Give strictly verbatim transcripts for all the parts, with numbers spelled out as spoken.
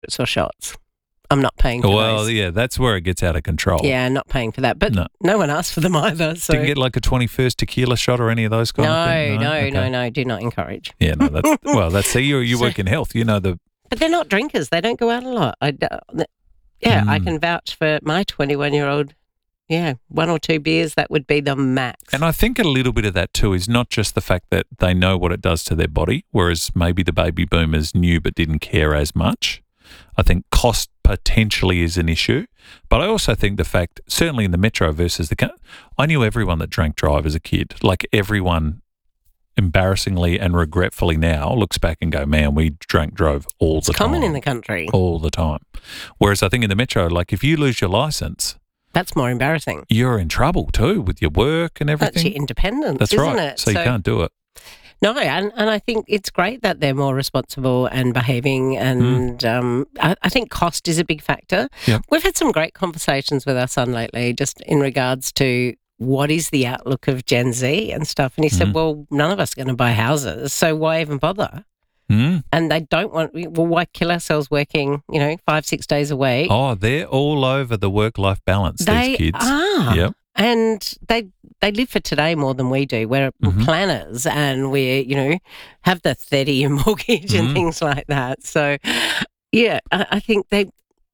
or shots. I'm not paying for Well, those. yeah, that's where it gets out of control. Yeah, not paying for that. But No. no, one asked for them either. So Didn't get like a twenty-first tequila shot or any of those kind no, of things? no, Okay. no, no. Do not encourage. Yeah, no, that's, well, that's, see, you, you So- work in health. You know the, But they're not drinkers. They don't go out a lot. I, d- yeah, I Mm. can vouch for my twenty-one-year-old. Yeah, one or two beers, that would be the max. and I think a little bit of that too is not just the fact that they know what it does to their body, whereas maybe the baby boomers knew but didn't care as much. I think cost potentially is an issue, but I also think the fact, certainly in the metro versus the, ca- I knew everyone that drank drive as a kid. Like everyone, embarrassingly and regretfully now, looks back and go, man, we drank drove all it's the time. common in the country. all the time. Whereas I think in the metro, like if you lose your license, That's more embarrassing. you're in trouble too with your work and everything. That's your independence, That's isn't right. it? So, you can't do it. No, and, and I think it's great that they're more responsible and behaving, and um, I, I think cost is a big factor. Yep. We've had some great conversations with our son lately, just in regards to what is the outlook of Gen Z and stuff. And he said, Mm. well, none of us are going to buy houses, so why even bother? Mm. And they don't want, well, why kill ourselves working, you know, five, six days a week? Oh, they're all over the work-life balance, they these kids. are. Yep. And they they live for today more than we do. We're Mhm. planners, and we, you know, have the thirty-year mortgage and Mhm. things like that. So, yeah, I, I think they.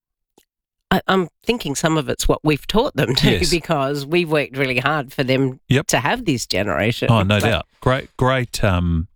I, I'm thinking some of it's what we've taught them to, Yes. because we've worked really hard for them Yep. to have this generation. Oh, no But- doubt. Great, great, um,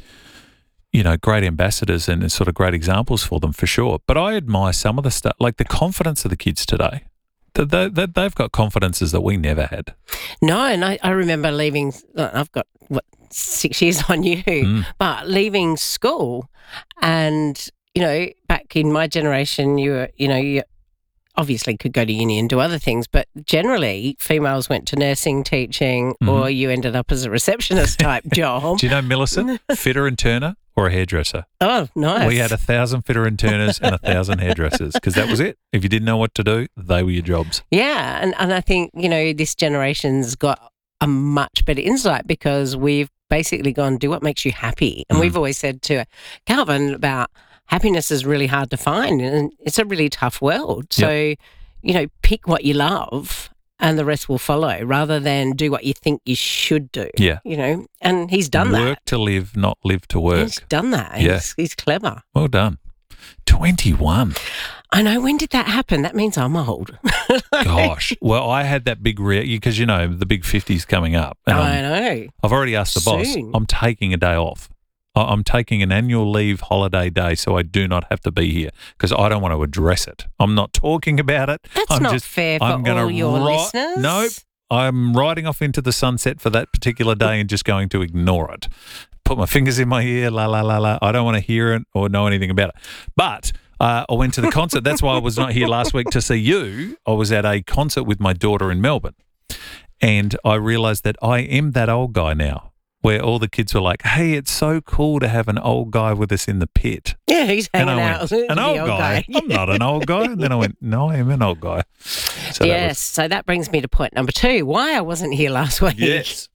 you know, great ambassadors and sort of great examples for them for sure. But I admire some of the stuff, like the confidence of the kids today. That they, they, they've got confidences that we never had. No, and I, I remember leaving. uh, I've got what six years on you, Mm. but leaving school, and you know, back in my generation, you were, you know, you obviously could go to uni and do other things, but generally, females went to nursing, teaching, Mhm. or you ended up as a receptionist type job. Do you know Millicent? Fitter and turner or a hairdresser? Oh, nice. We had a thousand fitter and turners and a thousand hairdressers because that was it. If you didn't know what to do, they were your jobs. Yeah, and, and I think, you know, this generation's got a much better insight, because we've basically gone, do what makes you happy. And Mm. we've always said to Calvin about happiness is really hard to find, and it's a really tough world. So, you know, pick what you love and the rest will follow, rather than do what you think you should do. Yeah. You know, and he's done Work that. to live, not live to work. He's done that. Yeah. He's, he's clever. Well done. twenty-one. I know. When did that happen? That means I'm old. Gosh. Well, I had that big re because, you know, the big fifties coming up. And I I'm- know. I've already asked the boss, Soon. I'm taking a day off. I- I'm taking an annual leave holiday day so I do not have to be here because I don't want to address it. I'm not talking about it. That's I'm not just, fair for I'm gonna all your ri- listeners. Nope. I'm riding off into the sunset for that particular day and just going to ignore it. Put my fingers in my ear, la, la, la, la. I don't want to hear it or know anything about it. But uh, I went to the concert. That's why I was not here last week to see you. I was at a concert with my daughter in Melbourne. And I realised that I am that old guy now, where all the kids were like, hey, it's so cool to have an old guy with us in the pit. Yeah, he's And hanging I out. went, with an the old guy? I'm not an old guy. And then I went, no, I am an old guy. So that yes, was- so that brings me to point number two, why I wasn't here last week. yes.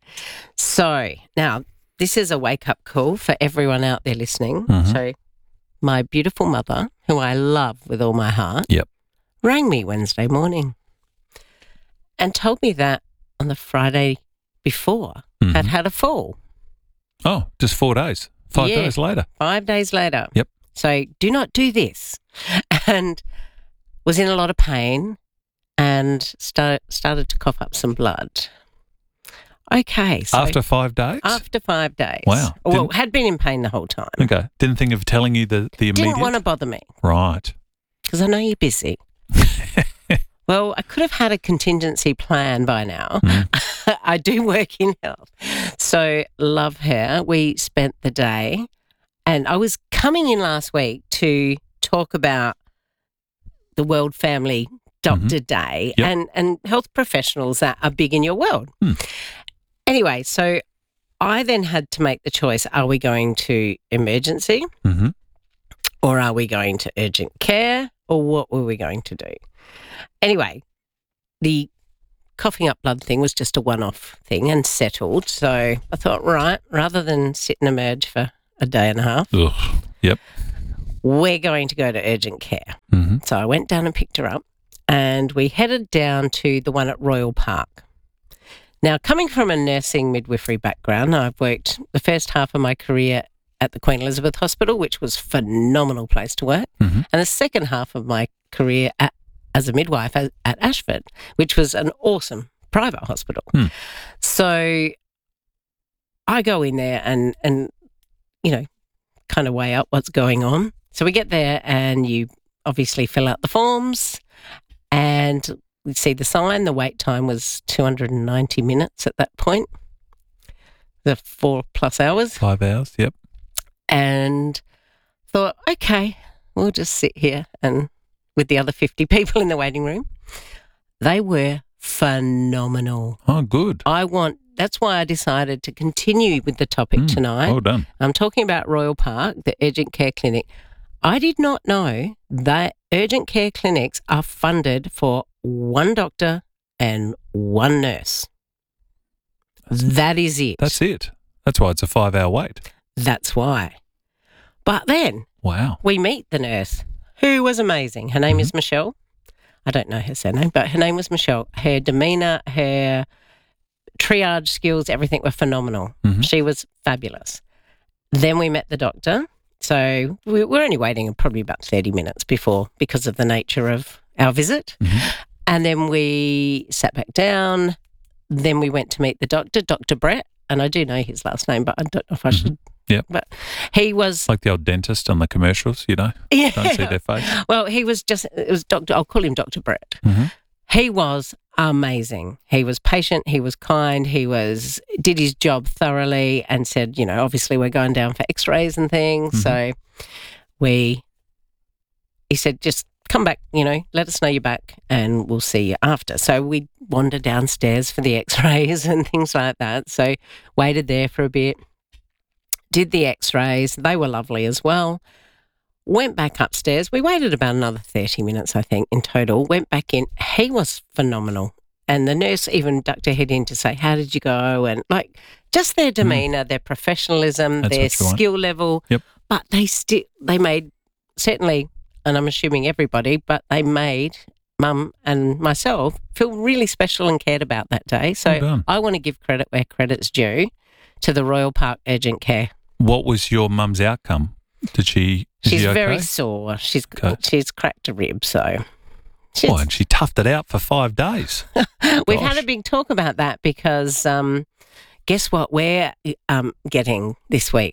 So now this is a wake-up call for everyone out there listening. Mhm. So my beautiful mother, who I love with all my heart, Yep. rang me Wednesday morning and told me that on the Friday before Mhm. had had a fall. Oh, just four days. Five Yeah. days later. Five days later. Yep. So do not do this. And was in a lot of pain and start, started to cough up some blood. Okay. So After five days? after five days. Wow. Well, Didn't- had been in pain the whole time. Okay. Didn't think of telling you the, the immediate? Didn't want to bother me Right. because I know you're busy. Well, I could have had a contingency plan by now. Mm. I do work in health. So, love her. We spent the day, and I was coming in last week to talk about the World Family Doctor Day Yep. and, and health professionals that are big in your world. Hmm. Anyway, so I then had to make the choice, are we going to emergency Mm-hmm. or are we going to urgent care, or what were we going to do? Anyway, the coughing up blood thing was just a one-off thing and settled. So I thought, right, rather than sit and emerge for a day and a half, Ugh. Yep. we're going to go to urgent care. Mm-hmm. So I went down and picked her up, and we headed down to the one at Royal Park. Now, coming from a nursing midwifery background, I've worked the first half of my career at the Queen Elizabeth Hospital, which was a phenomenal place to work, Mm-hmm. and the second half of my career at, as a midwife at, at Ashford, which was an awesome private hospital. Hmm. So I go in there and, and, you know, kind of weigh up what's going on. So we get there and you obviously fill out the forms and we see the sign. The wait time was two hundred ninety minutes at that point, the four plus hours. Five hours, yep. And thought, okay, we'll just sit here and with the other fifty people in the waiting room. They were phenomenal. Oh, good. I want, that's why I decided to continue with the topic Mm, tonight. Well done. I'm talking about Royal Park, the urgent care clinic. I did not know that urgent care clinics are funded for one doctor and one nurse. That is it. That's it. That's why it's a five-hour wait. That's why. But then Wow. we meet the nurse, who was amazing. Her name Mm-hmm. is Michelle. I don't know her surname, but her name was Michelle. Her demeanour, her triage skills, everything were phenomenal. Mhm. She was fabulous. Then we met the doctor. So we were only waiting probably about thirty minutes before because of the nature of our visit. Mhm. And then we sat back down. Then we went to meet the doctor, Doctor Brett. And I do know his last name, but I don't know if I should. Yep. But he was... Like the old dentist on the commercials, you know, yeah. don't see their face. Well, he was just, it was Doctor, I'll call him Doctor Brett. Mm-hmm. He was amazing. He was patient, he was kind, he was, did his job thoroughly and said, you know, obviously we're going down for x-rays and things. Mhm. So we, he said, just come back, you know, let us know you're back and we'll see you after. So we wandered downstairs for the x-rays and things like that. So waited there for a bit, did the x-rays. They were lovely as well. Went back upstairs. We waited about another thirty minutes, I think, in total. Went back in. He was phenomenal. And the nurse even ducked her head in to say, how did you go? And like just their demeanour, their professionalism, That's their what you want. skill level. Yep. But they still, they made, certainly, and I'm assuming everybody, but they made Mum and myself feel really special and cared about that day. So Well done. I want to give credit where credit's due to the Royal Park Urgent Care. What was your mum's outcome? Did she? Is She's she okay? very sore. She's Okay. she's cracked a rib, so she's, Oh, and she toughed it out for five days. we've had gosh. a big talk about that because um, guess what we're um, getting this week?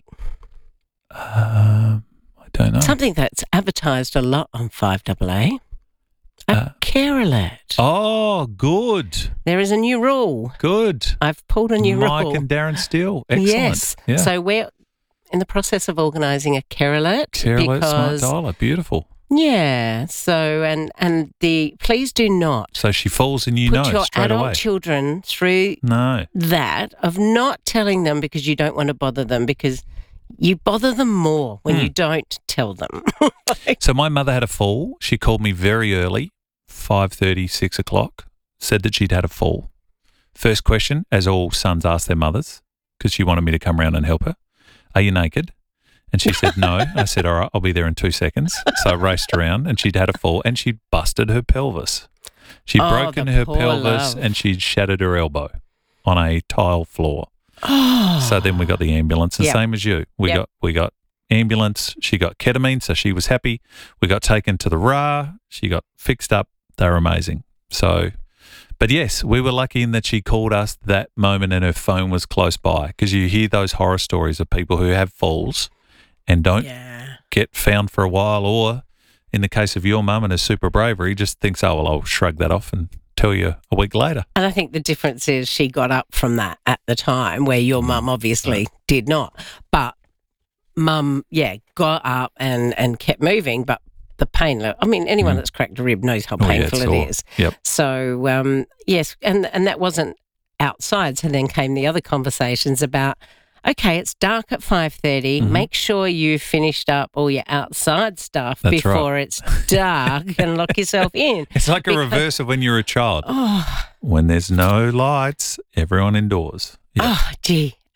Um, I don't know. Something that's advertised a lot on five A A. A Uh, care alert. Oh, good, There is a new rule. good. I've pulled a new Mike rule. and Darren Steele. Excellent. Yes. Yeah. So we're in the process of organising a care alert Care alert, smart because dialer. Beautiful. yeah. So and and the please do not So she falls and you put know your straight adult away. children through No. that of not telling them because you don't want to bother them because you bother them more when Hmm. you don't tell them. So my mother had a fall. She called me very early, five thirty, six o'clock, said that she'd had a fall. First question, as all sons ask their mothers, because she wanted me to come around and help her, are you naked? And she said no. I said, all right, I'll be there in two seconds. So I raced around and she'd had a fall and she'd busted her pelvis. She'd Oh, broken the her poor pelvis love. and she'd shattered her elbow on a tile floor. Oh. So then we got the ambulance, the Yep. same as you. We Yep. got we got ambulance. She got ketamine, so she was happy. We got taken to the R A. She got fixed up. They were amazing. So, but yes, we were lucky in that she called us that moment and her phone was close by because you hear those horror stories of people who have falls and don't yeah. get found for a while, or in the case of your mum and her super bravery, just thinks, oh well, I'll shrug that off and tell you a week later. And I think the difference is she got up from that at the time where your mum obviously did not. But mum, yeah, got up and, and kept moving, but the pain, I mean, anyone Mm. that's cracked a rib knows how Oh, yeah, painful it's it sore. is. Yep. So, um, yes, and, and that wasn't outside. So then came the other conversations about, okay, it's dark at five thirty. Mhm. Make sure you've finished up all your outside stuff That's right. before it's dark and lock yourself in. It's like a Because- reverse of when you're a child. Oh, When there's no lights, everyone indoors. Yeah. oh, gee.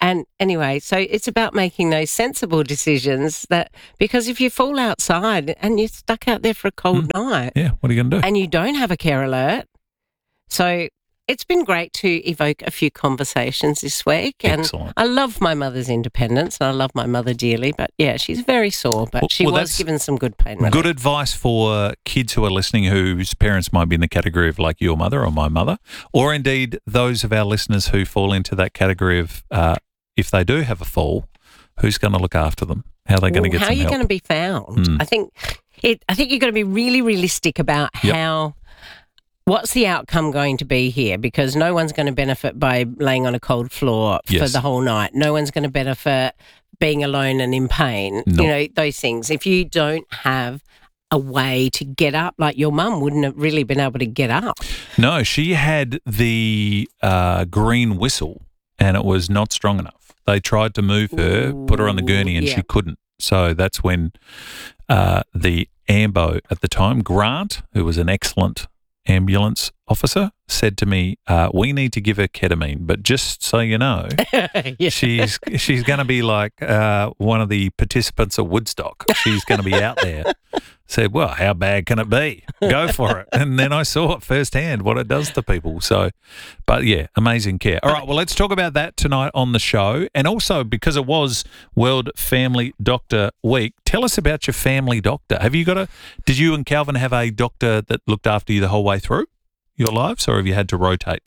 And anyway, so it's about making those sensible decisions that, because if you fall outside and you're stuck out there for a cold Mm. night Yeah, what are you going to do? and you don't have a care alert. So it's been great to evoke a few conversations this week. And Excellent. I love my mother's independence and I love my mother dearly. But yeah, she's very sore, but Well- she well, was that's given some good pain relief. Good advice for kids who are listening whose parents might be in the category of like your mother or my mother, or indeed those of our listeners who fall into that category of uh, if they do have a fall, who's going to look after them? How are they going to Well, get how some are you help? going to be found? Mm. I think it. I think you've got to be really realistic about Yep. how. What's the outcome going to be here? Because no one's going to benefit by laying on a cold floor for Yes. the whole night. No one's going to benefit being alone and in pain. No. You know, those things. If you don't have a way to get up, like your mum wouldn't have really been able to get up. No, she had the uh, green whistle and it was not strong enough. They tried to move her, put her on the gurney, and Ooh, yeah. she couldn't. So that's when uh, the AMBO at the time, Grant, who was an excellent ambulance officer, said to me, uh, we need to give her ketamine, but just so you know, Yeah. she's she's going to be like uh, one of the participants at Woodstock. She's going to be out there. Said, well, how bad can it be? Go for it. And then I saw it firsthand what it does to people. So, but yeah, amazing care. All right, well, let's talk about that tonight on the show. And also, because it was World Family Doctor Week, tell us about your family doctor. Have you got a, did you and Calvin have a doctor that looked after you the whole way through your lives, or have you had to rotate?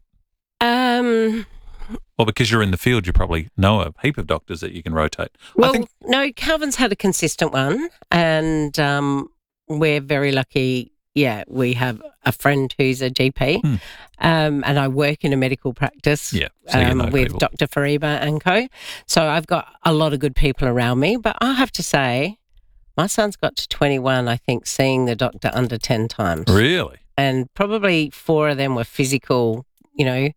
Um. Well, because you're in the field, you probably know a heap of doctors that you can rotate. Well, I think, no, Calvin's had a consistent one, and um, we're very lucky. Yeah, we have a friend who's a G P, Hmm. um, and I work in a medical practice Yeah, so you um, know with people. Doctor Fariba and co. So I've got a lot of good people around me, but I have to say, my son's got to twenty-one, I think, seeing the doctor under ten times. really? And probably four of them were physical, you know,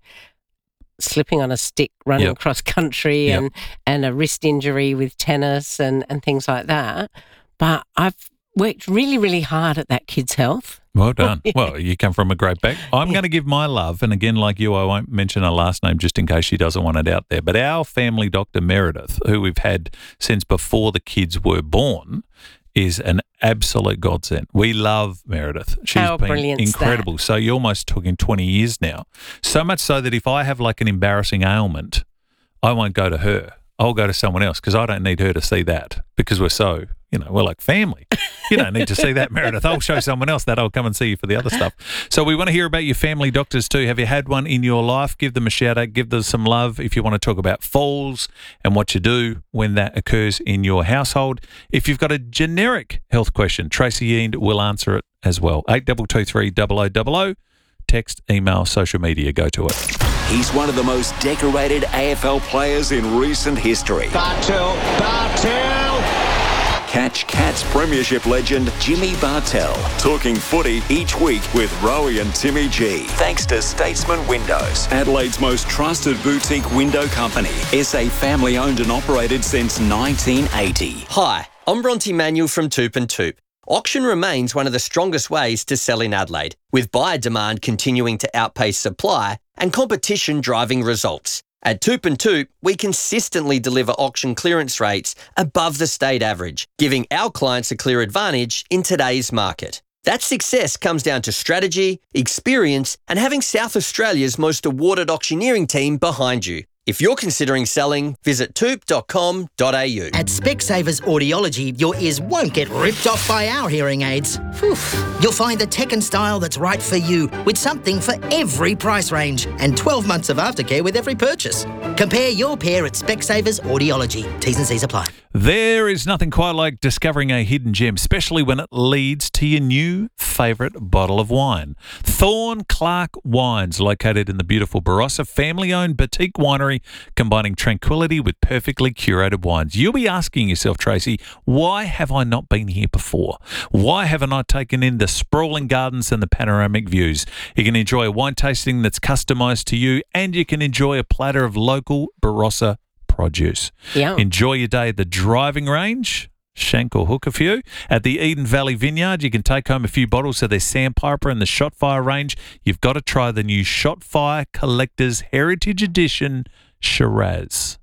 slipping on a stick, running Yep. across country, Yep. and, and a wrist injury with tennis and, and things like that. But I've worked really, really hard at that kid's health. Well done. Well, you come from a great back. I'm going to give my love, and again, like you, I won't mention her last name just in case she doesn't want it out there. But our family doctor, Meredith, who we've had since before the kids were born, is an absolute godsend. We love Meredith. She's How been brilliant's that? incredible. So you're almost talking twenty years now. So much so that if I have like an embarrassing ailment, I won't go to her. I'll go to someone else because I don't need her to see that because we're so, you know, we're like family. You don't need to see that, Meredith. I'll show someone else that. I'll come and see you for the other stuff. So we want to hear about your family doctors too. Have you had one in your life? Give them a shout out. Give them some love if you want to talk about falls and what you do when that occurs in your household. If you've got a generic health question, Tracy Eend will answer it as well. eight two two three double oh double oh. Text, email, social media. Go to it. He's one of the most decorated A F L players in recent history. Bartel, Bartel! Catch Cats Premiership legend Jimmy Bartel. Talking footy each week with Rowie and Timmy G. Thanks to Statesman Windows, Adelaide's most trusted boutique window company. S A family owned and operated since nineteen eighty. Hi, I'm Bronte Manuel from Toop and Toop. Auction remains one of the strongest ways to sell in Adelaide, with buyer demand continuing to outpace supply and competition driving results. At Toop and Toop, we consistently deliver auction clearance rates above the state average, giving our clients a clear advantage in today's market. That success comes down to strategy, experience, and having South Australia's most awarded auctioneering team behind you. If you're considering selling, visit toop dot com dot a u. At Specsavers Audiology, your ears won't get ripped off by our hearing aids. Whew. You'll find the tech and style that's right for you, with something for every price range, and twelve months of aftercare with every purchase. Compare your pair at Specsavers Audiology. T's and C's apply. There is nothing quite like discovering a hidden gem, especially when it leads to your new favourite bottle of wine. Thorn Clark Wines, located in the beautiful Barossa, family-owned boutique winery, combining tranquility with perfectly curated wines. You'll be asking yourself, Tracy, why have I not been here before? Why haven't I taken in the sprawling gardens and the panoramic views? You can enjoy a wine tasting that's customised to you, and you can enjoy a platter of local Barossa produce. Yeah. Enjoy your day at the driving range, shank or hook a few. At the Eden Valley Vineyard, you can take home a few bottles of their Sandpiper and the Shotfire range. You've got to try the new Shotfire Collector's Heritage Edition Shiraz.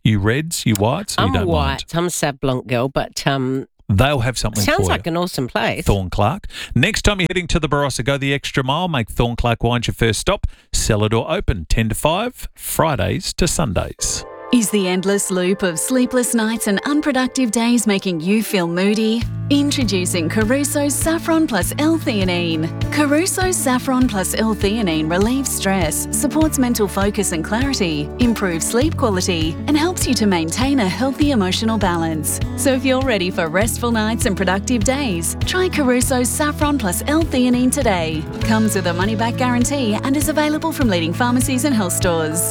You reds, you whites, or I'm you don't white. I'm a Sablon girl, but um, mind? They'll have something for sounds you. like an awesome place. Thorn Clark. Next time you're heading to the Barossa, go the extra mile. Make Thorn Clark Wines your first stop. Cellar door open ten to five, Fridays to Sundays. Is the endless loop of sleepless nights and unproductive days making you feel moody? Introducing Caruso's Saffron Plus L-Theanine. Caruso's Saffron Plus L-Theanine relieves stress, supports mental focus and clarity, improves sleep quality, and helps you to maintain a healthy emotional balance. So if you're ready for restful nights and productive days, try Caruso's Saffron Plus L-Theanine today. Comes with a money-back guarantee and is available from leading pharmacies and health stores.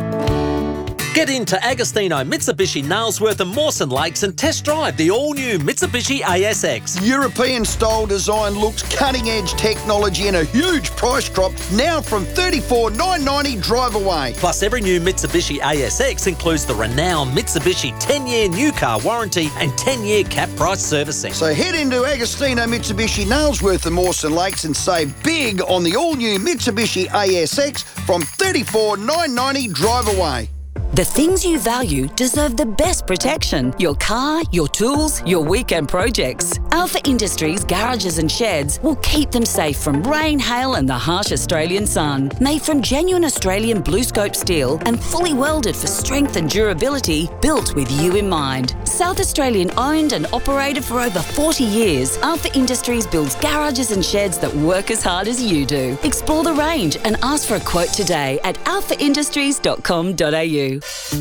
Get into Agostino, Mitsubishi, Nailsworth and Mawson Lakes and test drive the all-new Mitsubishi A S X. European-style design looks, cutting-edge technology and a huge price drop now from thirty-four thousand nine hundred ninety dollars drive away. Plus, every new Mitsubishi A S X includes the renowned Mitsubishi ten-year new car warranty and ten-year cap price servicing. So head into Agostino, Mitsubishi, Nailsworth and Mawson Lakes and save big on the all-new Mitsubishi A S X from thirty-four thousand nine hundred ninety dollars drive away. The things you value deserve the best protection. Your car, your tools, your weekend projects. Alpha Industries garages and sheds will keep them safe from rain, hail and the harsh Australian sun. Made from genuine Australian blue scope steel and fully welded for strength and durability, built with you in mind. South Australian owned and operated for over forty years, Alpha Industries builds garages and sheds that work as hard as you do. Explore the range and ask for a quote today at alpha industries dot com dot a u.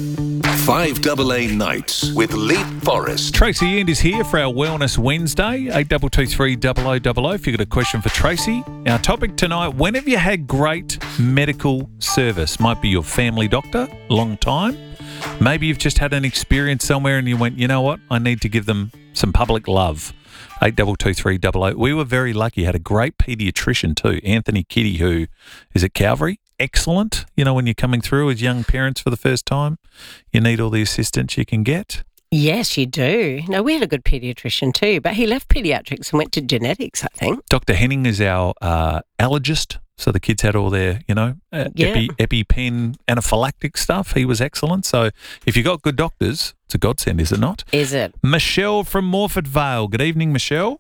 five double A Nights with Leap Forest. Tracy End is here for our Wellness Wednesday, eight two two three double oh double oh if you've got a question for Tracy. Our topic tonight, when have you had great medical service? Might be your family doctor, long time. Maybe you've just had an experience somewhere and you went, you know what, I need to give them some public love. eight two two three double oh. We were very lucky. Had a great paediatrician too, Anthony Kitty, who is at Calvary. Excellent. You know, when you're coming through as young parents for the first time, you need all the assistance you can get. Yes, you do. No, we had a good paediatrician too, but he left paediatrics and went to genetics, I think. Doctor Henning is our uh, allergist. So the kids had all their, you know, uh, Yeah. epi, EpiPen anaphylactic stuff. He was excellent. So if you got good doctors, it's a godsend, is it not? Is it? Michelle from Morford Vale. Good evening, Michelle.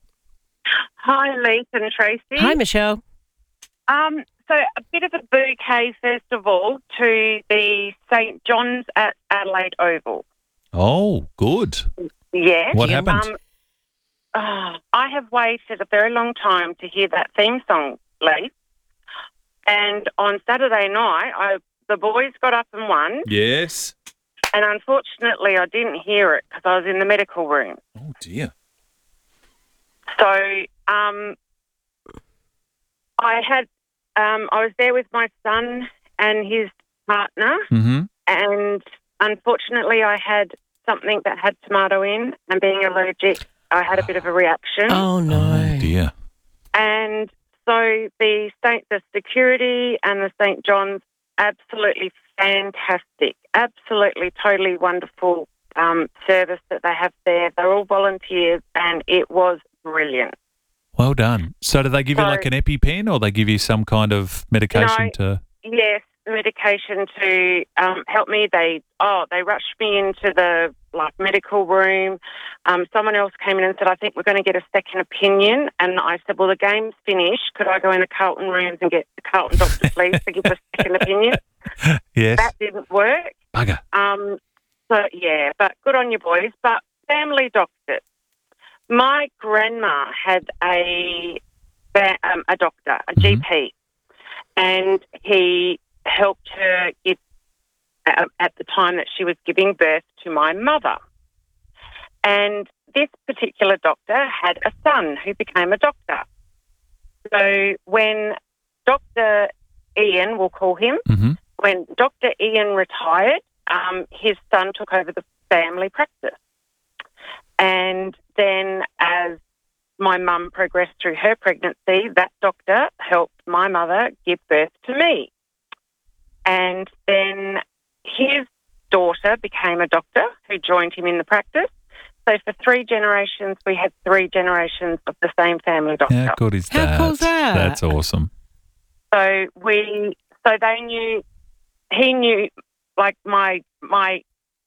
Hi, Leith and Tracy. Hi, Michelle. Um, so a bit of a bouquet, first of all, to the Saint John's at Adelaide Oval. Oh, good. Yes. What happened? Um, oh, I have waited a very long time to hear that theme song, Leith. And on Saturday night, I, the boys got up and won. Yes. And unfortunately, I didn't hear it because I was in the medical room. Oh, dear. So um, I had, um, I was there with my son and his partner, Mm-hmm. and unfortunately, I had something that had tomato in, and being allergic, I had a bit of a reaction. Oh, no. Oh, dear. And so the Saint, the security and the Saint John's, absolutely fantastic, absolutely totally wonderful um, service that they have there. They're all volunteers, and it was brilliant. Well done. So do they give you So- like an EpiPen or they give you some kind of medication No. to... Yes, medication to um, help me. They oh, they rushed me into the like medical room. Um, someone else came in and said, "I think we're going to get a second opinion." And I said, "Well, the game's finished. Could I go in the Carlton rooms and get the Carlton doctor, please, to give a second opinion?" Yes. That didn't work. Bugger. Um, so yeah, but good on you boys. But family doctors. My grandma had a um, a doctor, a G P, and he helped her give, uh, at the time that she was giving birth to my mother. And this particular doctor had a son who became a doctor. So when Doctor Ian, we'll call him, Mm-hmm. when Doctor Ian retired, um, his son took over the family practice. And then as my mum progressed through her pregnancy, that doctor helped my mother give birth to me. And then his daughter became a doctor who joined him in the practice. So for three generations, we had three generations of the same family doctor. How good is How that? cool's that? That's awesome. So we, so they knew, he knew, like my my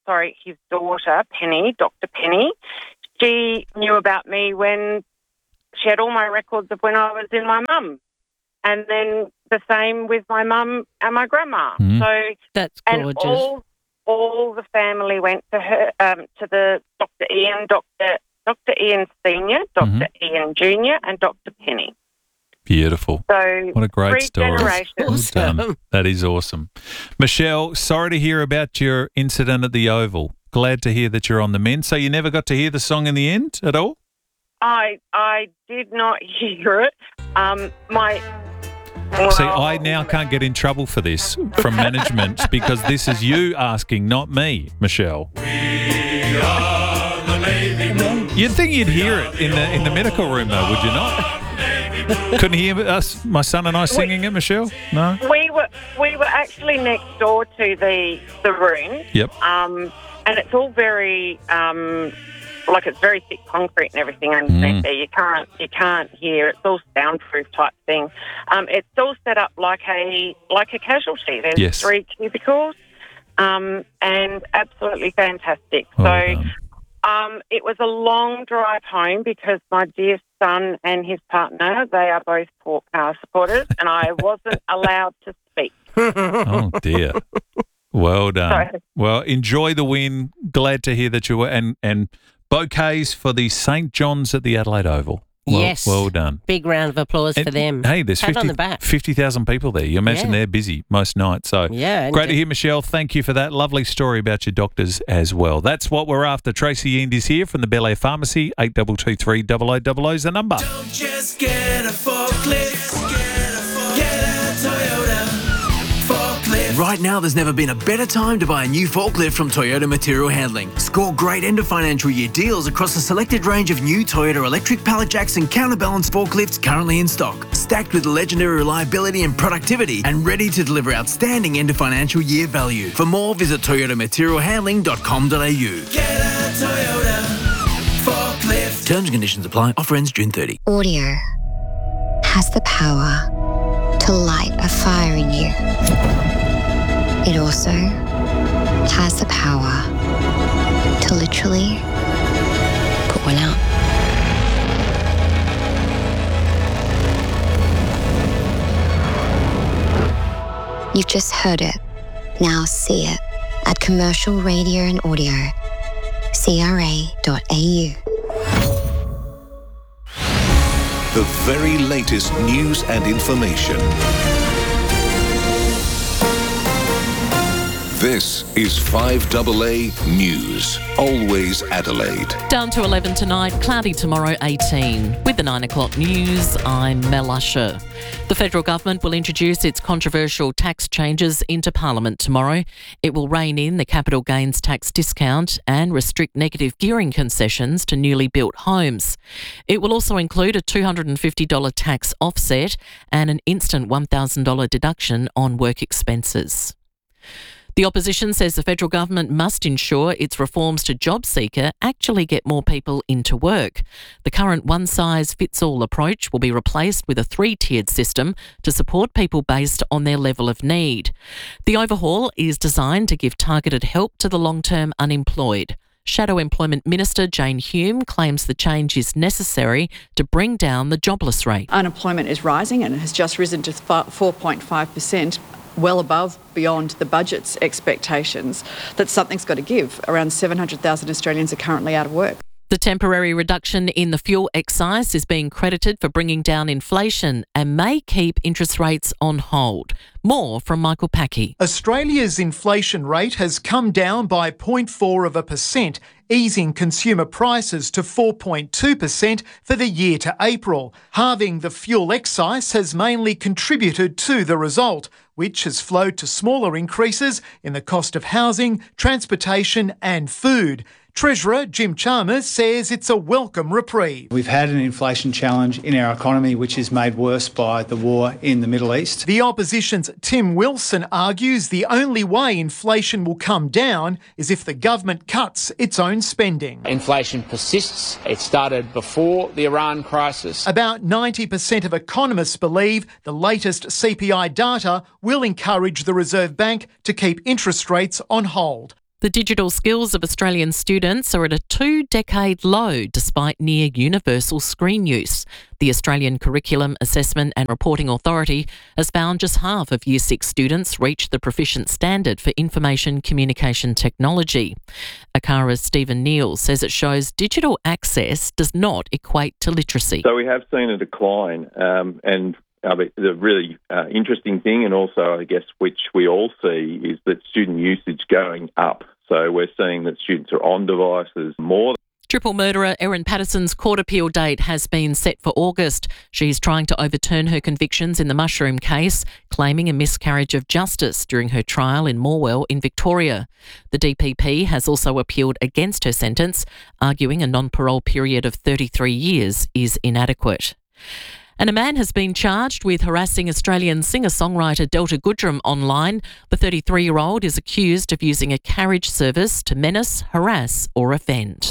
sorry, his daughter, Penny, Doctor Penny, she knew about me when she had all my records of when I was in my mum. And then the same with my mum and my grandma. Mm. So That's and gorgeous. all all the family went to her um, to the Doctor Ian, Doctor Doctor Ian Senior, Doctor Mm-hmm. Ian Junior, and Doctor Penny. Beautiful. So What a great three story. generations. Well done. That is awesome. Michelle, sorry to hear about your incident at the Oval. Glad to hear that you're on the mend. So you never got to hear the song in the end at all? I I did not hear it. Um, my well, See, I now can't get in trouble for this from management because this is you asking, not me, Michelle. You'd think you'd hear it in the in the medical room, though, would you not? Couldn't hear us, my son and I, singing it, Michelle? No. we were we were actually next door to the the room. Yep. Um, and it's all very um, like it's very thick concrete and everything underneath Mm. there. You can't you can't hear. It's all soundproof type thing. Um, it's all set up like a like a casualty. There's Yes. three cubicles, um, and absolutely fantastic. Well so. done. Um, it was a long drive home because my dear son and his partner, they are both Port Power supporters, and I wasn't allowed to speak. Oh, dear. Well done. Sorry. Well, enjoy the win. Glad to hear that you were, and, and bouquets for the Saint John's at the Adelaide Oval. Well, Yes. Well done. Big round of applause for And, them. Hey, there's Pat on fifty the back. fifty thousand people there. You imagine Yeah. they're busy most nights. So Yeah, and great to it- hear, Michelle. Thank you for that lovely story about your doctors as well. That's what we're after. Tracy Eend is here from the Bel Air Pharmacy. eight two two three, double oh double oh is the number. Just get a forklift. Get a Toyota forklift. Right now, there's never been a better time to buy a new forklift from Toyota Material Handling. Score great end of financial year deals across a selected range of new Toyota electric pallet jacks and counterbalance forklifts currently in stock. Stacked with legendary reliability and productivity and ready to deliver outstanding end of financial year value. For more, visit toyota material handling dot com dot a u. Get a Toyota forklift. Terms and conditions apply. Offer ends June thirtieth. Audio has the power to light a fire in you. It also has the power to literally put one out. You've just heard it. Now see it at Commercial Radio and Audio, c r a dot a u. The very latest news and information. This is five A A News. Always Adelaide. Down to eleven tonight, cloudy tomorrow eighteen. With the nine o'clock news, I'm Mel Usher. The federal government will introduce its controversial tax changes into Parliament tomorrow. It will rein in the capital gains tax discount and restrict negative gearing concessions to newly built homes. It will also include a two hundred fifty dollars tax offset and an instant one thousand dollars deduction on work expenses. The opposition says the federal government must ensure its reforms to JobSeeker actually get more people into work. The current one-size-fits-all approach will be replaced with a three-tiered system to support people based on their level of need. The overhaul is designed to give targeted help to the long-term unemployed. Shadow Employment Minister Jane Hume claims the change is necessary to bring down the jobless rate. Unemployment is rising and has just risen to four point five percent. Well above, beyond the budget's expectations, that something's got to give. Around seven hundred thousand Australians are currently out of work. The temporary reduction in the fuel excise is being credited for bringing down inflation and may keep interest rates on hold. More from Michael Packey. Australia's inflation rate has come down by zero point four of a percent, easing consumer prices to four point two percent for the year to April. Halving the fuel excise has mainly contributed to the result, which has flowed to smaller increases in the cost of housing, transportation and food. Treasurer Jim Chalmers says it's a welcome reprieve. We've had an inflation challenge in our economy which is made worse by the war in the Middle East. The opposition's Tim Wilson argues the only way inflation will come down is if the government cuts its own spending. Inflation persists. It started before the Iran crisis. About ninety percent of economists believe the latest C P I data will encourage the Reserve Bank to keep interest rates on hold. The The digital skills of Australian students are at a two-decade low despite near universal screen use. The Australian Curriculum Assessment and Reporting Authority has found just half of Year six students reach the proficient standard for information communication technology. A C A R's Stephen Neal says it shows digital access does not equate to literacy. So we have seen a decline, um, and uh, the really uh, interesting thing, and also I guess which we all see, is that student usage going up. So we're seeing that students are on devices more. Triple murderer Erin Patterson's court appeal date has been set for August. She's trying to overturn her convictions in the mushroom case, claiming a miscarriage of justice during her trial in Morwell in Victoria. The D P P has also appealed against her sentence, arguing a non-parole period of thirty-three years is inadequate. And a man has been charged with harassing Australian singer-songwriter Delta Goodrem online. The thirty-three-year-old is accused of using a carriage service to menace, harass or offend.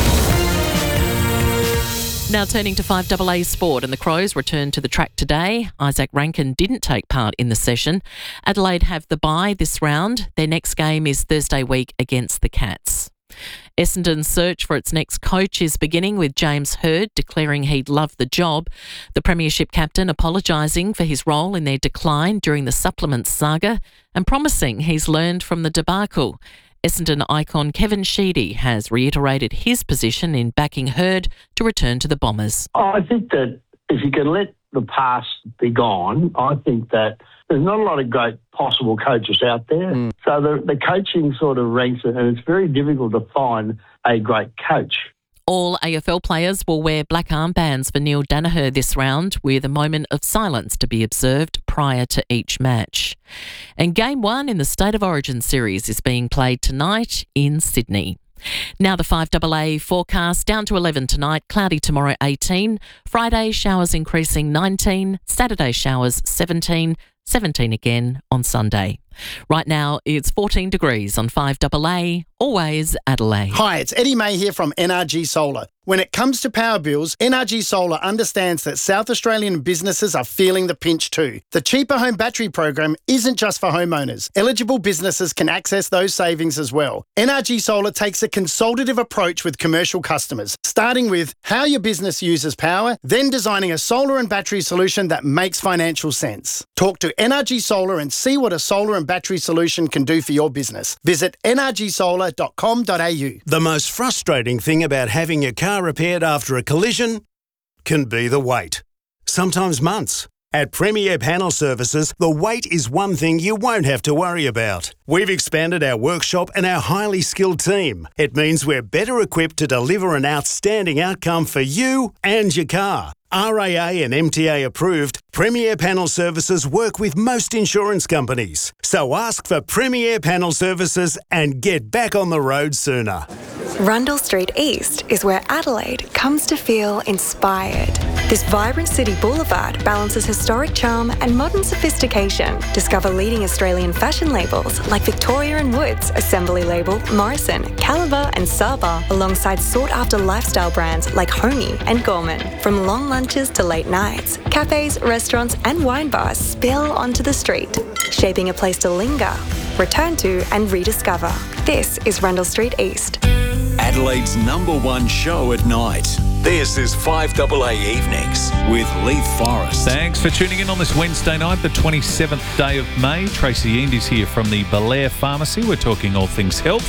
Now turning to five A A Sport, and the Crows return to the track today. Isaac Rankin didn't take part in the session. Adelaide have the bye this round. Their next game is Thursday week against the Cats. Essendon's search for its next coach is beginning, with James Hird declaring he'd love the job. The Premiership captain apologising for his role in their decline during the supplements saga and promising he's learned from the debacle. Essendon icon Kevin Sheedy has reiterated his position in backing Hird to return to the Bombers. I think that if you can let the past be gone, I think that there's not a lot of great possible coaches out there. Mm. So the, the coaching sort of ranks, and it's very difficult to find a great coach. All A F L players will wear black armbands for Neil Danaher this round, with a moment of silence to be observed prior to each match. And Game one in the State of Origin series is being played tonight in Sydney. Now the five A A forecast: down to eleven tonight, cloudy tomorrow eighteen, Friday showers increasing nineteen, Saturday showers seventeen, seventeen again on Sunday. Right now it's fourteen degrees on five A A, always Adelaide. Hi, it's Eddie May here from N R G Solar. When it comes to power bills, N R G Solar understands that South Australian businesses are feeling the pinch too. The Cheaper Home Battery program isn't just for homeowners. Eligible businesses can access those savings as well. N R G Solar takes a consultative approach with commercial customers, starting with how your business uses power, then designing a solar and battery solution that makes financial sense. Talk to N R G Solar and see what a solar and battery solution can do for your business. Visit n r g solar dot com dot a u. The most frustrating thing about having your car repaired after a collision can be the wait. Sometimes months. At Premier Panel Services, the wait is one thing you won't have to worry about. We've expanded our workshop and our highly skilled team. It means we're better equipped to deliver an outstanding outcome for you and your car. R A A and M T A approved, Premier Panel Services work with most insurance companies. So ask for Premier Panel Services and get back on the road sooner. Rundle Street East is where Adelaide comes to feel inspired. This vibrant city boulevard balances historic charm and modern sophistication. Discover leading Australian fashion labels like Victoria and Woods, Assembly Label, Morrison, Caliber and Saba, alongside sought-after lifestyle brands like Homey and Gorman. From long lunches to late nights, cafes, restaurants and wine bars spill onto the street, shaping a place to linger, return to and rediscover. This is Rundle Street East. Adelaide's number one show at night. This is five A A Evenings with Leith Forrest. Thanks for tuning in on this Wednesday night, the twenty-seventh day of May. Tracy Eandy's here from the Belair Pharmacy. We're talking all things health.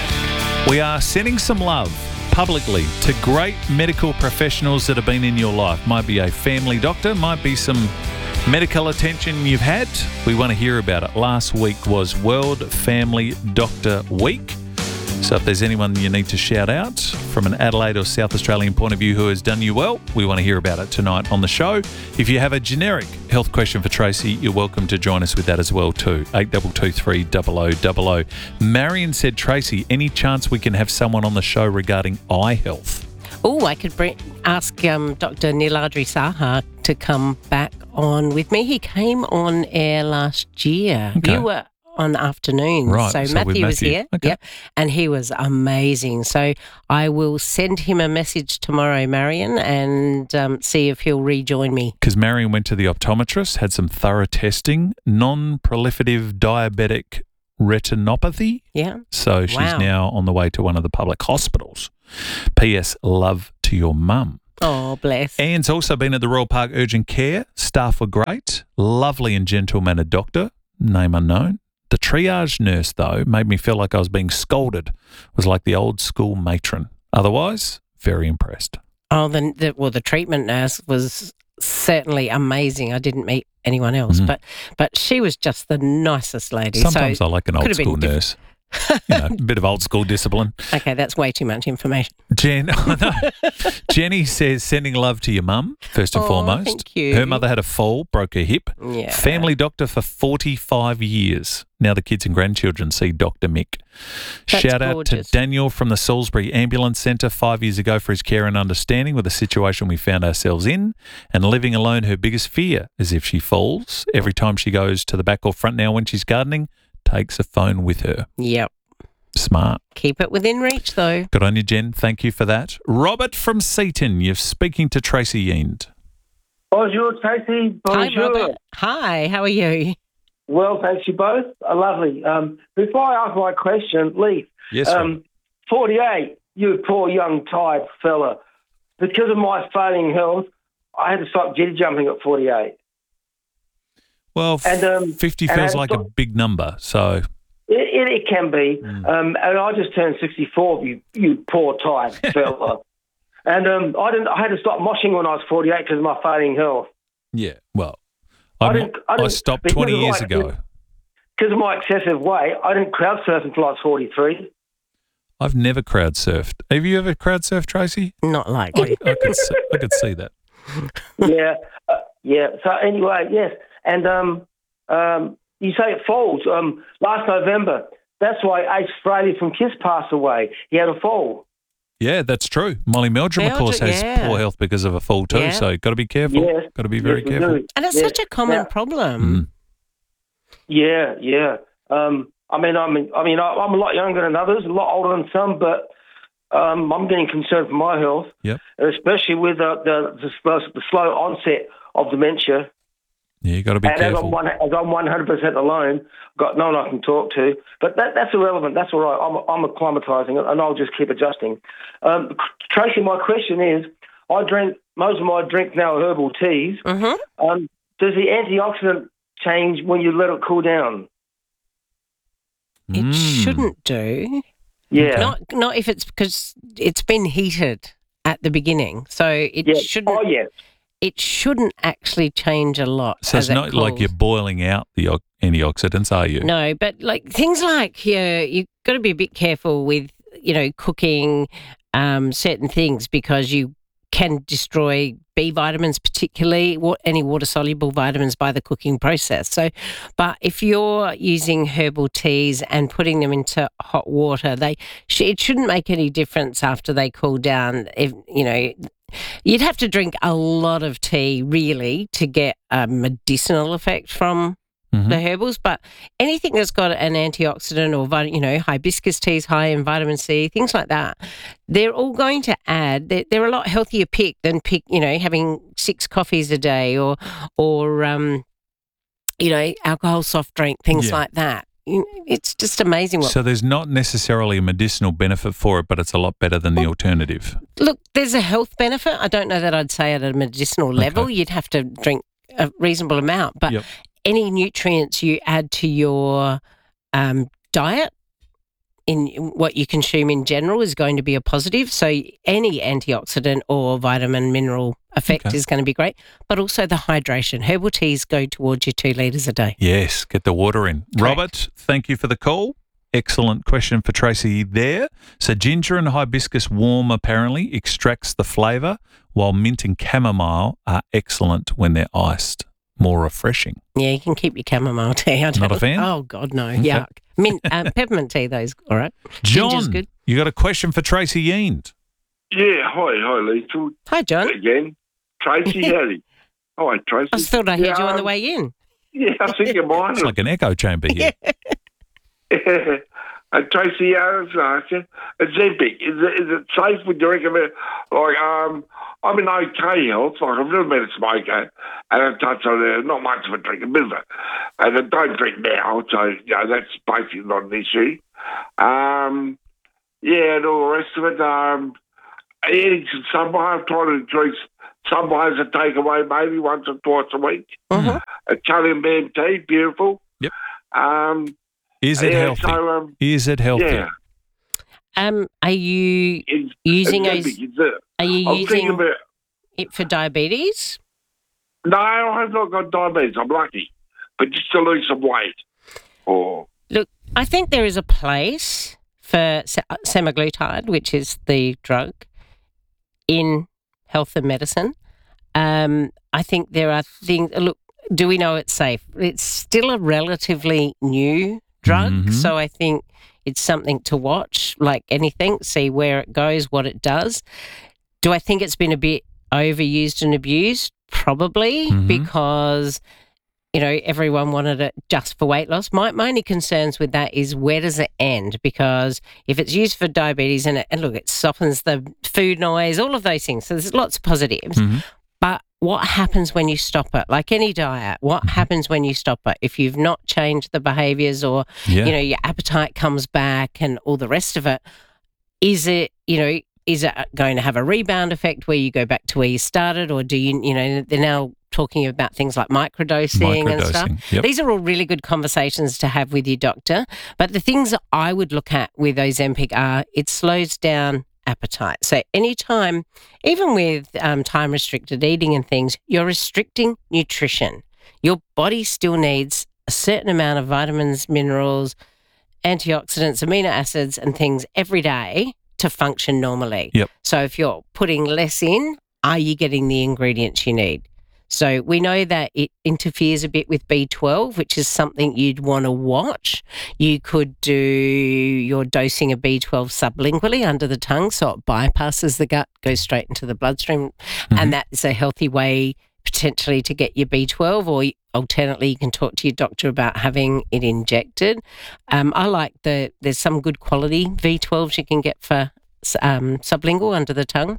We are sending some love publicly to great medical professionals that have been in your life. Might be a family doctor, might be some medical attention you've had. We want to hear about it. Last week was World Family Doctor Week. So if there's anyone you need to shout out from an Adelaide or South Australian point of view who has done you well, we want to hear about it tonight on the show. If you have a generic health question for Tracy, you're welcome to join us with that as well too. eight two two three zero zero zero zero. Marion said, Tracy, any chance we can have someone on the show regarding eye health? Oh, I could bring, ask um, Doctor Niladri Saha to come back on with me. He came on air last year. Okay. You were on afternoons. Right, so, so Matthew, with was Matthew. here. Okay. Yep. And he was amazing. So I will send him a message tomorrow, Marion, and um, see if he'll rejoin me. Because Marion went to the optometrist, had some thorough testing, non-proliferative diabetic retinopathy. Yeah. So she's Wow. now on the way to one of the public hospitals. P S. Love to your mum. Oh, bless. Anne's also been at the Royal Park Urgent Care. Staff were great. Lovely and gentle-mannered doctor. Name unknown. The triage nurse, though, made me feel like I was being scolded. Was like the old school matron. Otherwise, very impressed. Oh, the, the well, the treatment nurse was certainly amazing. I didn't meet anyone else, Mhm. but but she was just the nicest lady. Sometimes so I like an could old have been school diff- nurse. You know, a bit of old school discipline. Okay, that's way too much information. Jen, oh no. Jenny says, sending love to your mum, first and Oh, foremost. thank you. Her mother had a fall, broke her hip. Yeah. Family doctor for forty-five years. Now the kids and grandchildren see Doctor Mick. That's Shout out gorgeous. to Daniel from the Salisbury Ambulance Centre five years ago for his care and understanding with the situation we found ourselves in. And living alone, her biggest fear is if she falls. Every time she goes to the back or front now when she's gardening, takes a phone with her. Yep. Smart. Keep it within reach, though. Good on you, Jen. Thank you for that. Robert from Seaton, you're speaking to Tracy Eend. Bonjour, Tracy. Hi, Bonjour. Robert. Hi, how are you? Well, thanks you both. Uh, lovely. Um, before I ask my question, Lee. Yes, um, forty-eight, you poor young tired fella. Because of my failing health, I had to stop jitty jumping at forty-eight. Well, f- And, um, fifty and I feels had like to- a big number, so It, it, it can be. Mm. Um, and I just turned sixty-four, you you poor tired fella. And um, I didn't. I had to stop moshing when I was forty-eight because of my failing health. yeah, well, I I'm- didn't- I I didn't- stopped because twenty of years my- ago. Because of my excessive weight, I didn't crowd surf until I was forty-three. I've never crowd surfed. Have you ever crowd surfed, Tracy? Not like I, I could see, I could see that. yeah, uh, yeah. So anyway, yes, and um, um, you say it falls. Um, last November, that's why Ace Fraley from Kiss passed away. He had a fall. Yeah, that's true. Molly Meldrum, of course, Meldrum, has yeah. poor health because of a fall too, Yeah. so got to be careful. Yes. Got to be very Yes, we careful. do. And it's Yeah. such a common Now- problem. Yeah, yeah. Um, I mean, I mean, I mean, I- I'm a lot younger than others, a lot older than some, but um, I'm getting concerned for my health, Yep. especially with uh, the, the slow- the slow onset of dementia. Yeah, you got to be and as I'm, careful. one, as I'm one hundred percent alone, got no one I can talk to. But that, that's irrelevant. That's all right. I'm, I'm acclimatising, and I'll just keep adjusting. Um, Tracy, my question is, I drink, most of my drink now are herbal teas. Mm-hmm. Um, does the antioxidant change when you let it cool down? It Mm. shouldn't do. Yeah. Not not if it's because it's been heated at the beginning, so it Yeah. shouldn't. Oh, yeah. It shouldn't actually change a lot. So it's as it not like cools. you're boiling out the o- antioxidants, are you? No, but like things like yeah, you've got to be a bit careful with you know cooking um, certain things because you can destroy B vitamins, particularly wa- any water soluble vitamins by the cooking process. So, but if you're using herbal teas and putting them into hot water, they sh- it shouldn't make any difference after they cool down. If you know. You'd have to drink a lot of tea, really, to get a medicinal effect from Mhm. the herbals. But anything that's got an antioxidant or, vit- you know, hibiscus teas high in vitamin C, things like that, they're all going to add. They're, they're a lot healthier pick than pick, you know, having six coffees a day or, or um, you know, alcohol soft drink, things Yeah. like that. You- It's just amazing what So there's not necessarily a medicinal benefit for it, but it's a lot better than the alternative. Look, there's a health benefit. I don't know that I'd say at a medicinal level. You'd have to drink a reasonable amount. But Yep. any nutrients you add to your um, diet, in what you consume in general, is going to be a positive. So any antioxidant or vitamin mineral effect Okay. is going to be great. But also the hydration. Herbal teas go towards your two litres a day. Yes, get the water in. Robert, thank you for the call. Excellent question for Tracy there. So ginger and hibiscus warm apparently extracts the flavour, while mint and chamomile are excellent when they're iced. More refreshing. Yeah, you can keep your chamomile tea. I Not a don't- fan? Oh, God, no. Okay. Yuck. Mint, um, peppermint tea, those, all right. Ginger's John, good. you got a question for Tracy Eend? Yeah, hi, hi, Lethal. Hi, John. Again. Tracy, howdy. Hi, Tracy. I just thought I heard Yeah, you on the um, way in. Yeah, I think you're mine. It's like an echo chamber here. Uh, Tracy, I was going to ask you, Ozempic, is it, is it safe? Would you recommend? Like, um, I'm in okay health. Like, I've never been a smoker, and I've touched on it. Not much of a drinker, bit of it. And I don't drink now, so you know, that's basically not an issue. Um, yeah, and all the rest of it. Um, eating some Subway. I'm trying to increase Subway as a takeaway, maybe once or twice a week. Mm-hmm. Italian band tea, beautiful. Yep. Um, Is it yeah, healthy? So, um, Is it healthy? Yeah. Um, are you It's, using it's those? epic, is it? Are you I'm thinking using about, it for diabetes? no, I have not got diabetes. I'm lucky, but just to lose some weight. Or Look, I think there is a place for se- semaglutide, which is the drug, in health and medicine. Um, I think there are things. Look, do we know it's safe? It's still a relatively new drug, Mhm. so I think it's something to watch, like anything, see where it goes, what it does. Do I think it's been a bit overused and abused? Probably, Mhm. because, you know, everyone wanted it just for weight loss. My, my only concerns with that is where does it end? Because if it's used for diabetes and, it, and look, it softens the food noise, all of those things. So there's lots of positives. Mhm. But what happens when you stop it? Like any diet, what happens when you stop it? If you've not changed the behaviours or, Yeah. you know, your appetite comes back and all the rest of it, is it, you know, is it going to have a rebound effect where you go back to where you started, or do you, you know, they're now talking about things like microdosing, and stuff. Microdosing, yep. These are all really good conversations to have with your doctor. But the things that I would look at with Ozempic are it slows down appetite. So anytime, even with um, time-restricted eating and things, you're restricting nutrition. Your body still needs a certain amount of vitamins, minerals, antioxidants, amino acids and things every day to function normally. Yep. So if you're putting less in, are you getting the ingredients you need? So we know that it interferes a bit with B twelve, which is something you'd want to watch. You could do your dosing of B twelve sublingually under the tongue, so it bypasses the gut, goes straight into the bloodstream, Mm-hmm. and that is a healthy way potentially to get your B twelve, or alternately you can talk to your doctor about having it injected. Um, I like the, there's some good quality V twelves you can get for um, sublingual under the tongue.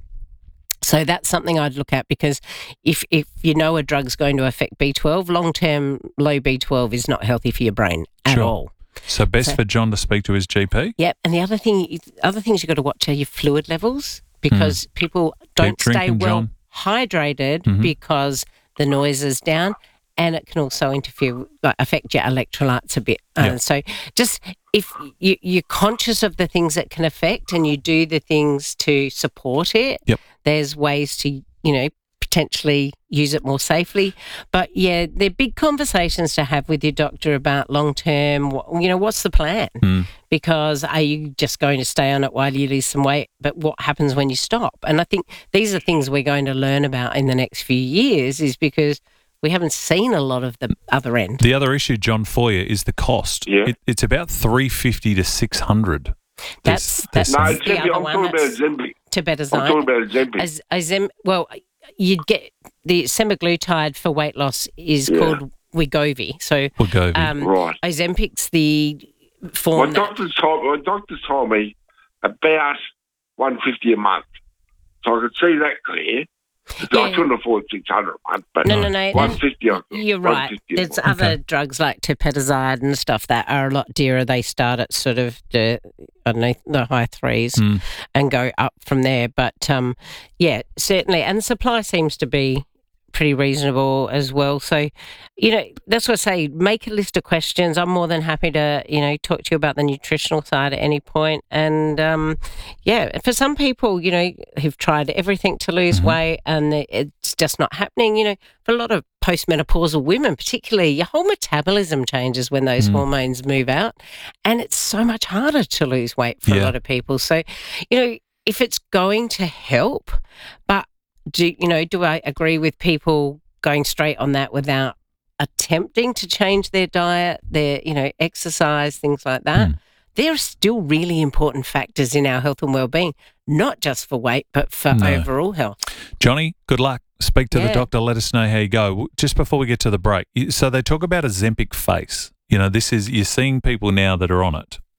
So that's something I'd look at, because if, if you know a drug's going to affect B twelve, long-term low B twelve is not healthy for your brain at Sure. all. So best So- for John to speak to his G P? Yep. And the other thing, other things you've got to watch are your fluid levels, because people don't stay drinking, well John. hydrated Mhm. because the noise is down, and it can also interfere, like, affect your electrolytes a bit. Uh, Yep. So just if you, you're conscious of the things that can affect and you do the things to support it, Yep. there's ways to, you know, potentially use it more safely. But yeah, they're big conversations to have with your doctor about long term, you know, what's the plan? Mm. Because are you just going to stay on it while you lose some weight? But what happens when you stop? And I think these are things we're going to learn about in the next few years, is because we haven't seen a lot of the other end. The other issue, John, for you is the cost. Yeah. It, it's about three fifty to six hundred. That's, There's- that's no, the Ozempic, other I'm one. talking about That's Ozempic. Tiberazine. I'm talking about Ozempic. As, as well, you'd get the semaglutide for weight loss is Yeah. called Wegovy. So Wegovy. um, Right. Ozempic's the My form that, doctors told my doctors told me about one fifty a month, so I could see that clear. So I Yeah. couldn't afford six hundred a month, but No, no, no, one fifty. you're right. There's other drugs like tirzepatide and stuff that are a lot dearer. They start at sort of the, I don't know, the high threes Mm. and go up from there. But um, yeah, certainly. And the supply seems to be pretty reasonable as well. So, you know, that's what I say, make a list of questions. I'm more than happy to, you know, talk to you about the nutritional side at any point. And um, yeah, for some people, you know, who've tried everything to lose Mm-hmm. weight and it's just not happening, you know, for a lot of postmenopausal women, particularly, your whole metabolism changes when those Mm. hormones move out. And it's so much harder to lose weight for a Yeah. lot of people. So, you know, if it's going to help, but do you know, do I agree with people going straight on that without attempting to change their diet, their, you know, exercise, things like that? Mm. There are still really important factors in our health and well-being, not just for weight, but for No. overall health. Johnny, good luck. Speak to the Yeah. doctor. Let us know how you go. Just before we get to the break, you- so they talk about Ozempic face. You know, this is, you're seeing people now that are on it.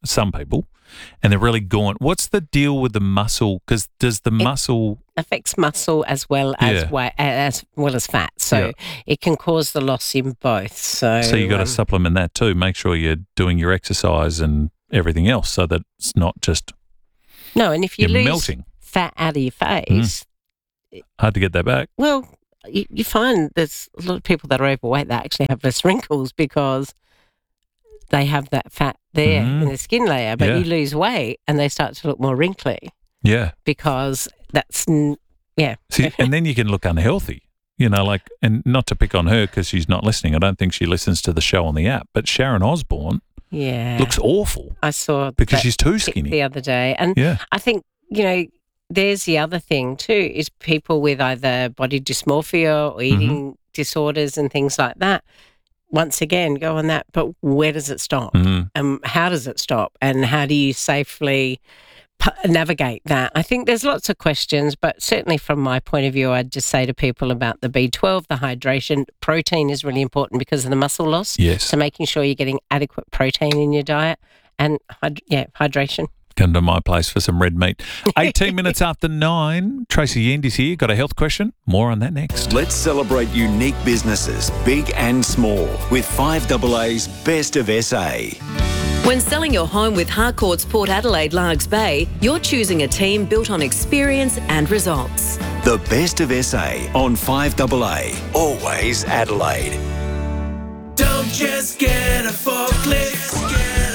some people, and they're really gaunt. What's the deal with the muscle? Because does the It muscle affects muscle as well as Yeah. weight, as well as fat, so Yeah. it can cause the loss in both. So, So you got to um, supplement that too. Make sure you're doing your exercise and everything else, so that it's not just no, and if you you're lose melting. fat out of your face, Hard to get that back. well, you, you find there's a lot of people that are overweight that actually have less wrinkles because they have that fat there Mm. in the skin layer. But Yeah. you lose weight and they start to look more wrinkly Yeah. because that's n- yeah. See, and then you can look unhealthy. You know, like, and not to pick on her because she's not listening. I don't think she listens to the show on the app. But Sharon Osbourne Yeah. looks awful. I saw Because that she's too pic skinny. the other day, and Yeah. I think you know there's the other thing too is people with either body dysmorphia or eating Mm-hmm. disorders and things like that. Once again, go on that, but where does it stop? Mhm. Um, how does it stop, and how do you safely pu- navigate that? I think there's lots of questions, but certainly from my point of view, I'd just say to people about the B twelve, the hydration. Protein is really important because of the muscle loss. Yes. So making sure you're getting adequate protein in your diet and hyd- yeah, hydration. Come to my place for some red meat. eighteen minutes after nine. Tracy Yendy's here. Got a health question? More on that next. Let's celebrate unique businesses, big and small, with five A A's Best of S A. When selling your home with Harcourt's Port Adelaide Largs Bay, you're choosing a team built on experience and results. The Best of S A on five A A. Always Adelaide. Don't just get a forklift,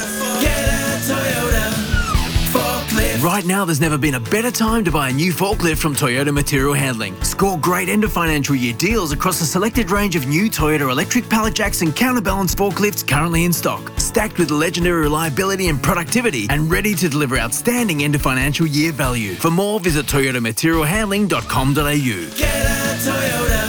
get a Toyota forklift. Right now, there's never been a better time to buy a new forklift from Toyota Material Handling. Score great end of financial year deals across a selected range of new Toyota electric pallet jacks and counterbalance forklifts currently in stock, stacked with legendary reliability and productivity, and ready to deliver outstanding end of financial year value. For more, visit toyota material handling dot com dot a u. Get a Toyota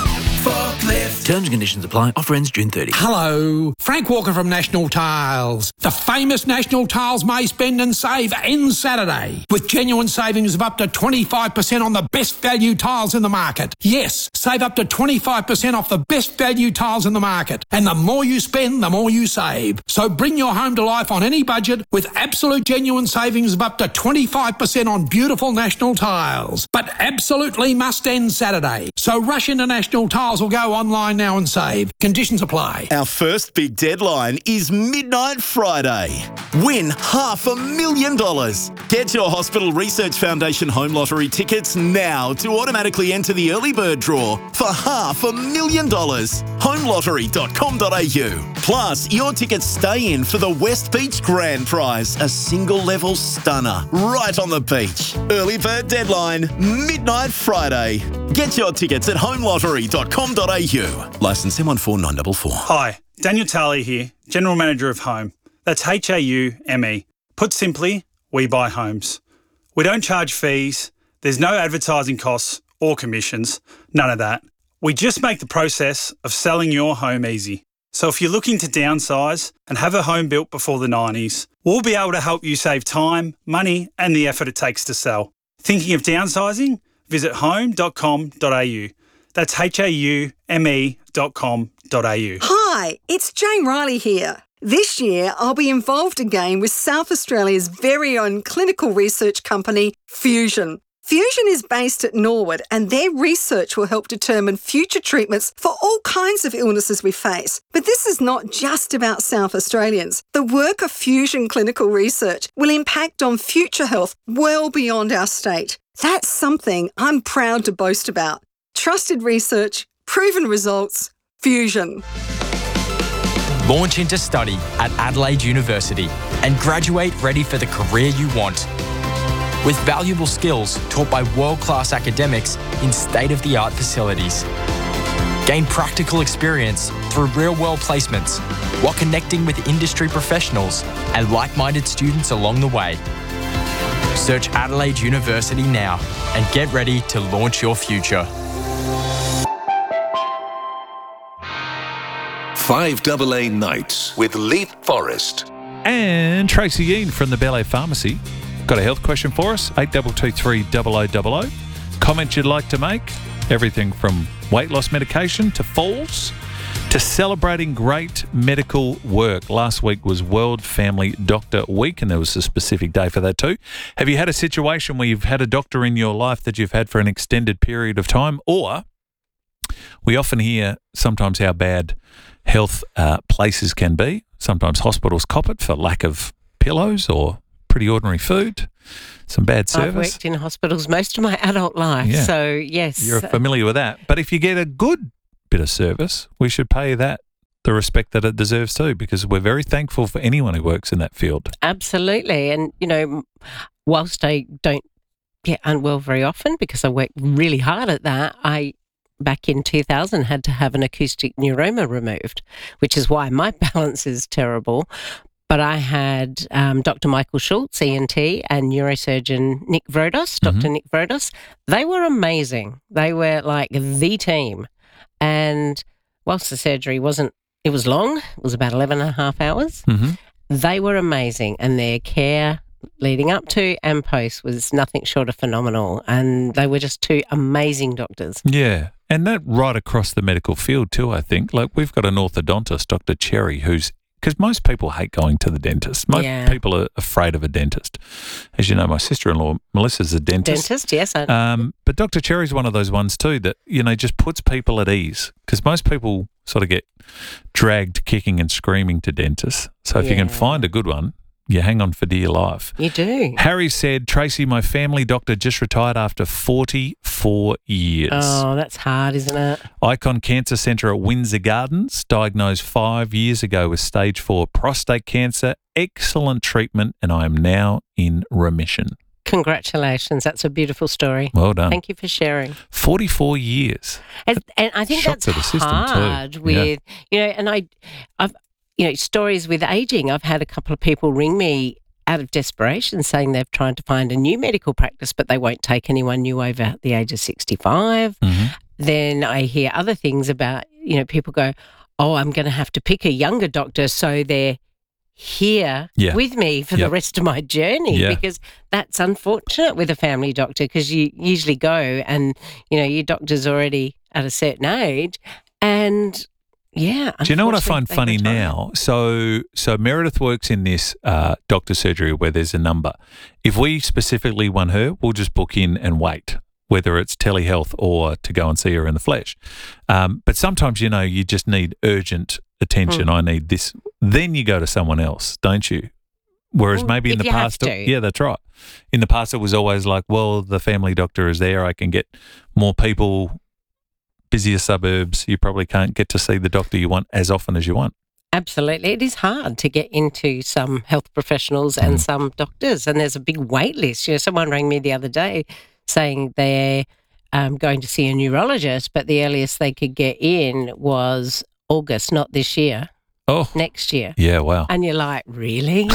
forklift. Terms and conditions apply. Offer ends June thirtieth. Hello, Frank Walker from National Tiles. The famous National Tiles May Spend and Save ends Saturday with genuine savings of up to twenty-five percent on the best value tiles in the market. Yes, save up to twenty-five percent off the best value tiles in the market. And the more you spend, the more you save. So bring your home to life on any budget with absolute genuine savings of up to twenty-five percent on beautiful National Tiles. But absolutely must end Saturday. So rush into National Tiles or go online now and save. Conditions apply. Our first big deadline is Midnight Friday. Win half a million dollars. Get your Hospital Research Foundation Home Lottery tickets now to automatically enter the early bird draw for half a million dollars. home lottery dot com dot a u. Plus, your tickets stay in for the West Beach Grand Prize, a single level stunner right on the beach. Early bird deadline, Midnight Friday. Get your tickets at home lottery dot com dot a u. Licence M one four nine four four. Hi, Daniel Talley here, General Manager of Home. That's H A U M E. Put simply, we buy homes. We don't charge fees, there's no advertising costs or commissions, none of that. We just make the process of selling your home easy. So if you're looking to downsize and have a home built before the nineties, we'll be able to help you save time, money and the effort it takes to sell. Thinking of downsizing? Visit home dot com dot a u. That's H A U M E dot com dot a u. Hi, it's Jane Riley here. This year, I'll be involved again with South Australia's very own clinical research company, Fusion. Fusion is based at Norwood, and their research will help determine future treatments for all kinds of illnesses we face. But this is not just about South Australians. The work of Fusion Clinical Research will impact on future health well beyond our state. That's something I'm proud to boast about. Trusted research, proven results, Fusion. Launch into study at Adelaide University and graduate ready for the career you want. With valuable skills taught by world-class academics in state-of-the-art facilities. Gain practical experience through real-world placements while connecting with industry professionals and like-minded students along the way. Search Adelaide University now and get ready to launch your future. five A A Nights with Leaf Forest. And Tracy Yeen from the Ballet Pharmacy. Got a health question for us? eight two two three zero zero zero zero. Comments you'd like to make? Everything from weight loss medication to falls to celebrating great medical work. Last week was World Family Doctor Week, and there was a specific day for that too. Have you had a situation where you've had a doctor in your life that you've had for an extended period of time? Or we often hear sometimes how bad health uh, places can be. Sometimes hospitals cop it for lack of pillows or pretty ordinary food, some bad service. I've worked in hospitals most of my adult life, Yeah. so yes. You're familiar with that. But if you get a good bit of service, we should pay that the respect that it deserves too, because we're very thankful for anyone who works in that field. Absolutely. And, you know, whilst I don't get unwell very often because I work really hard at that, I back in two thousand had to have an acoustic neuroma removed, which is why my balance is terrible. But I had um, Doctor Michael Schultz, E N T, and neurosurgeon Nick Vrodos, Doctor Mm-hmm. Nick Vrodos. They were amazing. They were like the team. And whilst the surgery wasn't, it was long, it was about eleven and a half hours, Mm-hmm. they were amazing. And their care leading up to and post was nothing short of phenomenal. And they were just two amazing doctors. Yeah. And that right across the medical field too, I think. Like we've got an orthodontist, Doctor Cherry, who's, because most people hate going to the dentist. Most Yeah. people are afraid of a dentist. As you know, my sister-in-law, Melissa's a dentist. Dentist, yes. I, Um, but Doctor Cherry's one of those ones too that, you know, just puts people at ease, because most people sort of get dragged kicking and screaming to dentists. So if you can Yeah. find a good one, you hang on for dear life. you do. Harry said, Tracy, my family doctor just retired after forty-four years. Oh, that's hard, isn't it? Icon Cancer Centre at Windsor Gardens, diagnosed five years ago with stage four prostate cancer. Excellent treatment, and I am now in remission. Congratulations. That's a beautiful story. Well done. Thank you for sharing. forty-four years. And, and I think Shock that's to the system too. hard Yeah. with, you know, and I, I've, you know, stories with aging. I've had a couple of people ring me out of desperation saying they've tried to find a new medical practice, but they won't take anyone new over the age of sixty-five. Mm-hmm. Then I hear other things about, you know, people go, oh, I'm going to have to pick a younger doctor so they're here Yeah. with me for Yep. the rest of my journey, Yeah. because that's unfortunate with a family doctor, because you usually go and, you know, your doctor's already at a certain age and, yeah. Do you know what I unfortunately, find they funny retire. now? So, so Meredith works in this uh, doctor surgery where there's a number. If we specifically want her, we'll just book in and wait, whether it's telehealth or to go and see her in the flesh. Um, but sometimes, you know, you just need urgent attention. Mm. I need this. Then you go to someone else, don't you? Whereas Well, maybe in if the you have past, to. yeah, that's right. In the past, it was always like, well, the family doctor is there. I can get more people. Busier suburbs, you probably can't get to see the doctor you want as often as you want. Absolutely. It is hard to get into some health professionals and Mm. some doctors, and there's a big wait list. You know, someone rang me the other day saying they're um, going to see a neurologist, but the earliest they could get in was August, not this year, Oh, next year. yeah, wow. And you're like, really?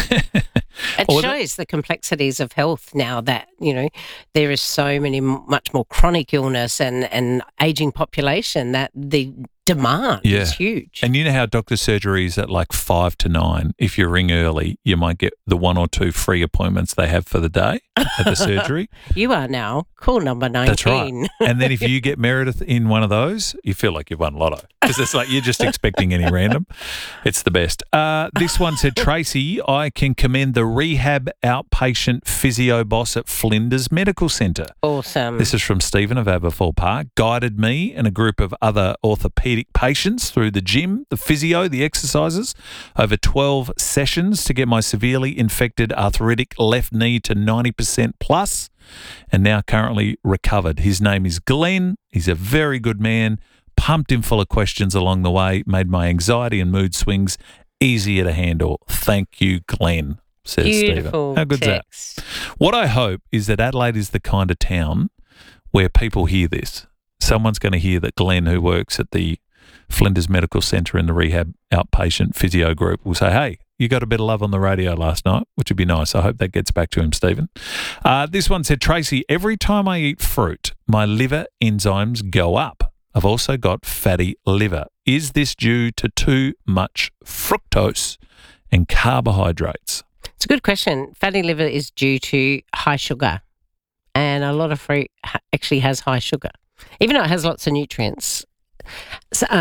It Or the- shows the complexities of health now that, you know, there is so many, m- much more chronic illness and, and aging population that the demand Yeah. is huge. And you know how doctor surgery is at like five to nine. If you ring early, you might get the one or two free appointments they have for the day at the surgery. You are now call number nineteen. That's right. And then if you get Meredith in one of those, you feel like you've won lotto, because it's like you're just expecting any random. It's the best. Uh, this one said, Tracy, I can commend the rehab outpatient physio boss at Flinders Medical Centre. Awesome. This is from Stephen of Aberfoyle Park. Guided me and a group of other orthopaedic patients through the gym, the physio, the exercises, over twelve sessions to get my severely infected arthritic left knee to ninety percent plus, and now currently recovered. His name is Glenn. He's a very good man. Pumped him full of questions along the way, made my anxiety and mood swings easier to handle. Thank you, Glenn, says Beautiful Stephen. How good's text. that? What I hope is that Adelaide is the kind of town where people hear this. Someone's going to hear that Glenn, who works at the Flinders Medical Centre in the rehab outpatient physio group, will say, hey, you got a bit of love on the radio last night, which would be nice. I hope that gets back to him, Stephen. Uh, this one said, Tracy, every time I eat fruit, my liver enzymes go up. I've also got fatty liver. Is this due to too much fructose and carbohydrates? It's a good question. Fatty liver is due to high sugar, and a lot of fruit ha- actually has high sugar, even though it has lots of nutrients. So, um,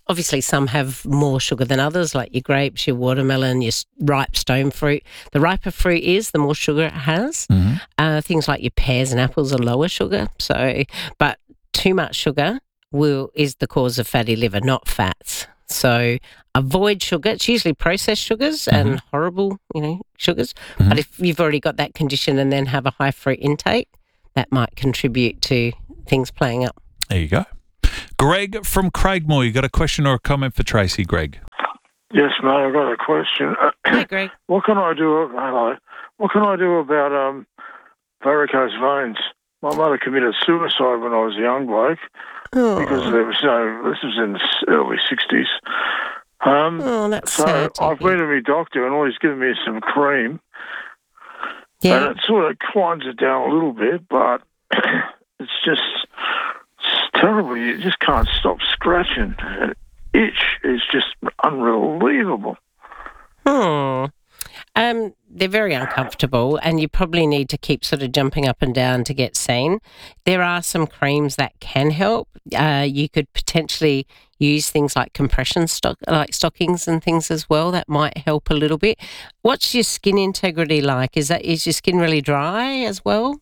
obviously some have more sugar than others, like your grapes, your watermelon, your s- ripe stone fruit. The riper fruit is, the more sugar it has. Mm-hmm. Uh, things like your pears and apples are lower sugar. So, but too much sugar will is the cause of fatty liver, not fats. So avoid sugar. It's usually processed sugars Mm-hmm. and horrible, you know, sugars. But if you've already got that condition and then have a high fruit intake, that might contribute to things playing up. There you go. Greg from Craigmore, you got a question or a comment for Tracy, Greg? Yes, mate, I've got a question. Hi, Greg. What can I do? Hello. What can I do about um, varicose veins? My mother committed suicide when I was a young bloke Oh. because there was no. This was in the s- early sixties. Um, Oh, that's so sad to I've been to my doctor and all he's given me is some cream. Yeah. And it sort of climbs it down a little bit, but it's just it's terrible. You just can't stop scratching. And itch is just unbelievable. Hmm. Um, they're very uncomfortable, and you probably need to keep sort of jumping up and down to get seen. There are some creams that can help. Uh, you could potentially use things like compression stock, like stockings and things as well. That might help a little bit. What's your skin integrity like? Is that is your skin really dry as well?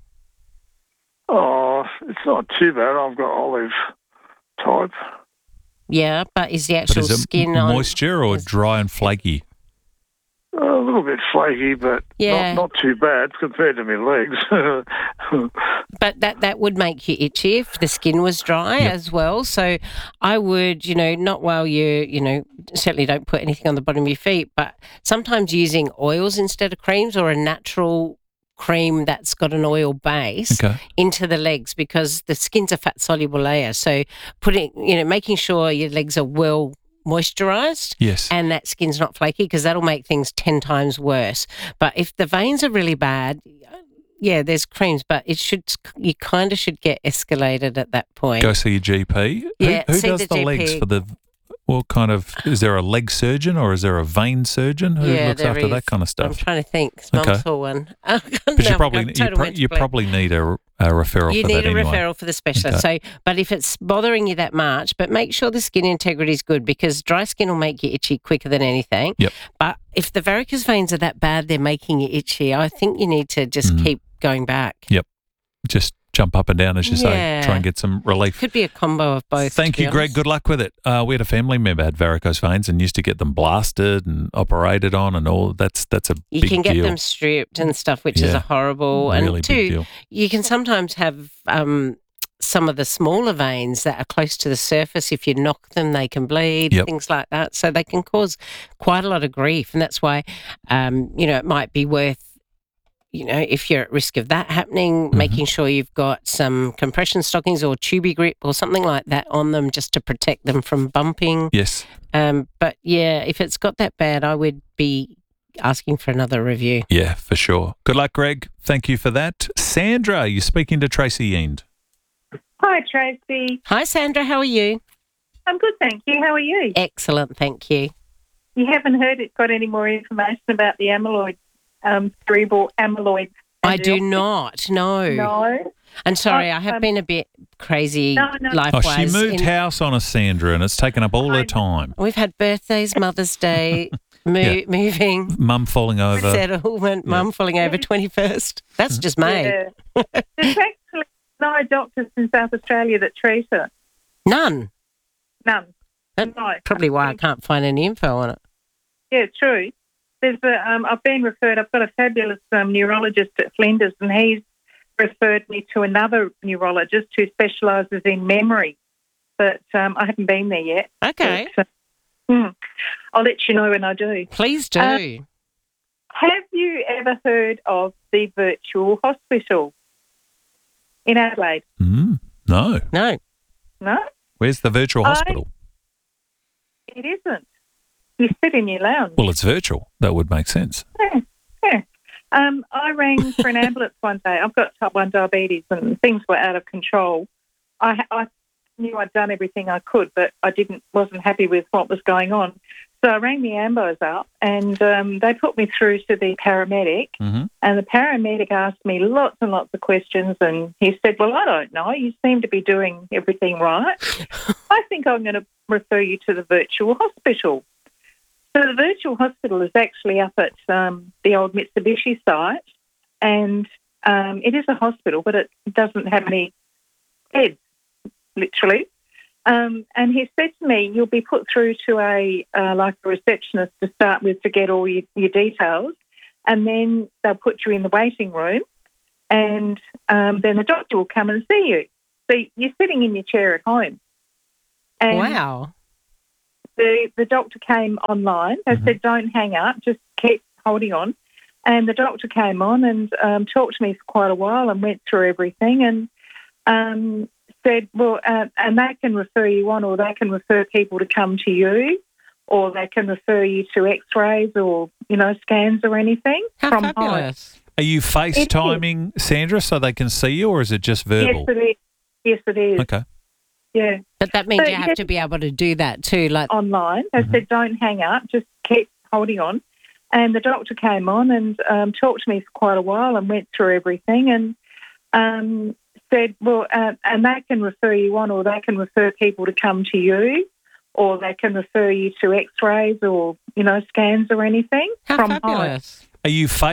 Oh, it's not too bad. I've got olive type. Yeah, but is the But actual is it skin on? moisture or dry and flaky? A little bit flaky, but Yeah. not, not too bad compared to my legs. But that, that would make you itchy if the skin was dry as well. So I would, you know, not while you, you know, certainly don't put anything on the bottom of your feet, but sometimes using oils instead of creams or a natural cream that's got an oil base Okay. into the legs because the skin's a fat soluble layer. So putting, you know, making sure your legs are well moisturized Yes. and that skin's not flaky because that'll make things ten times worse. But if the veins are really bad, yeah, there's creams, but it should you kind of should get escalated at that point. Go see your G P. Yeah, who, who see does the the, G P. legs for the? What kind of? Is there a leg surgeon or is there a vein surgeon who Yeah, looks there after is. that kind of I'm stuff? trying to think. Okay. Mum saw one. Oh, God, But no, you I've probably got you, total pro- mental you blank. probably need a, a referral You for need that a anyway. referral for the specialist. Okay. So, but if it's bothering you that much, but make sure the skin integrity is good because dry skin will make you itchy quicker than anything. Yep. But if the varicose veins are that bad, they're making you itchy. I think you need to just Mm. keep going back. Yep. Just jump up and down, as you Yeah. say. Try and get some relief. Could be a combo of both. Thank to be you, Greg. honest. Good luck with it. Uh, we had a family member had varicose veins and used to get them blasted and operated on and all. That's that's a You big can get deal. them stripped and stuff, which is Yeah. a horrible. Really and big two, deal. you can sometimes have um, some of the smaller veins that are close to the surface. If you knock them, they can bleed, Yep. things like that. So they can cause quite a lot of grief, and that's why, um, you know, it might be worth. You know, if you're at risk of that happening, Mm-hmm. making sure you've got some compression stockings or tubey grip or something like that on them just to protect them from bumping. Yes. Um, but yeah, if it's got that bad, I would be asking for another review. Yeah, for sure. Good luck, Greg. Thank you for that. Sandra, you're speaking to Tracy Eend. Hi, Tracy. Hi, Sandra. How are you? I'm good, thank you. How are you? Excellent, thank you. You haven't heard it got any more information about the amyloid, um, cerebral amyloid? I do not, no. No. And sorry, Oh, I have um, been a bit crazy No, no. life-wise. Oh, she moved in- house on us, Sandra, and it's taken up all her time. We've had birthdays, Mother's Day, mo- Yeah. moving, Mum falling over. settlement, mum falling over twenty-first. That's just May. Yeah. There's actually no doctors in South Australia that treat it. None. None. That's No. probably why I can't find any info on it. Yeah, true. There's a, um, I've been referred, I've got a fabulous um, neurologist at Flinders, and he's referred me to another neurologist who specialises in memory. But um, I haven't been there yet. Okay. But, uh, hmm, I'll let you know when I do. Please do. Uh, Have you ever heard of the virtual hospital in Adelaide? Mm, no. No. No, Where's the virtual I- hospital? it isn't. You sit in your lounge. Well, it's virtual. That would make sense. Yeah, yeah. Um, I rang for an ambulance one day. I've got type one diabetes and things were out of control. I, I knew I'd done everything I could, but I didn't wasn't happy with what was going on. So I rang the ambos up and um, they put me through to the paramedic. Mm-hmm. And the paramedic asked me lots and lots of questions, and he said, well, I don't know. You seem to be doing everything right. I think I'm going to refer you to the virtual hospital. So the virtual hospital is actually up at um, the old Mitsubishi site, and um, it is a hospital, but it doesn't have any beds, literally. Um, and he said to me, you'll be put through to a uh, like a receptionist to start with to get all your, your details, and then they'll put you in the waiting room, and um, then the doctor will come and see you. So you're sitting in your chair at home. And wow. The, the doctor came online. They mm-hmm. said, don't hang up, just keep holding on. And the doctor came on and um, talked to me for quite a while and went through everything and um, said, well, uh, and they can refer you on, or they can refer people to come to you, or they can refer you to x-rays or, you know, scans or anything. How from fabulous. home. Are you FaceTiming, Sandra, so they can see you, or is it just verbal? Yes, it is. Yes, it is. Okay. Yeah. But that means So you have yes, to be able to do that too. Like online. They Mm-hmm. said, don't hang up, just keep holding on. And the doctor came on and um, talked to me for quite a while and went through everything and um, said, well, uh, and they can refer you on, or they can refer people to come to you, or they can refer you to x-rays or, you know, scans or anything How from fabulous. home. Are you